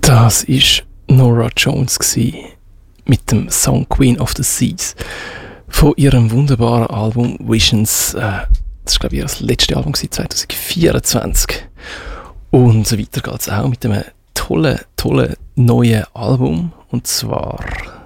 Das war Norah Jones mit dem Song Queen of the Seas von ihrem wunderbaren Album Visions. Das war, glaube ich, das letzte Album 2024. Und so weiter geht es auch mit einem tollen neuen Album. Und zwar